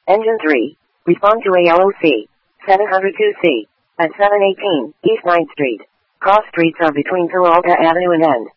Engine 3. Respond to ALOC 702C at 718 East 9th Street. Cross streets are between Peralta Avenue and End.